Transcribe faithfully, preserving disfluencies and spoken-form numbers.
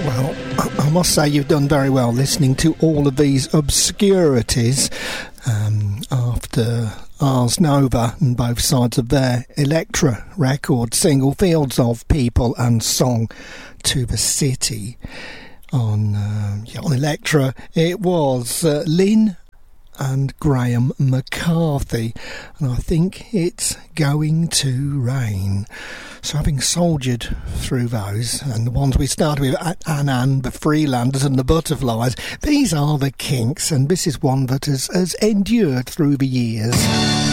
Well, I must say you've done very well listening to all of these obscurities um, after Ars Nova and both sides of their Elektra record single Fields of People and Song to the City. On, uh, yeah, on Elektra it was uh, Lynn and Graham McCarthy, and I think it's going to rain. So having soldiered through those, and the ones we started with, Anan, the Freelanders and the Butterflies, these are the Kinks, and this is one that has, has endured through the years.